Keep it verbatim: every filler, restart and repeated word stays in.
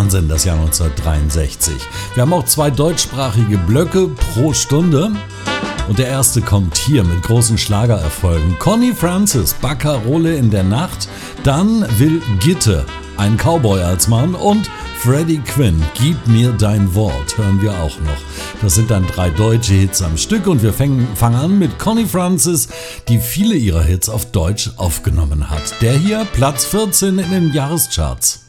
Wahnsinn, das Jahr neunzehnhundertdreiundsechzig. Wir haben auch zwei deutschsprachige Blöcke pro Stunde. Und der erste kommt hier mit großen Schlagererfolgen. Connie Francis, Baccarole in der Nacht. Dann Will Gitte, ein Cowboy als Mann. Und Freddie Quinn, Gib mir dein Wort, hören wir auch noch. Das sind dann drei deutsche Hits am Stück und wir fangen, fangen an mit Connie Francis, die viele ihrer Hits auf Deutsch aufgenommen hat. Der hier Platz vierzehn in den Jahrescharts.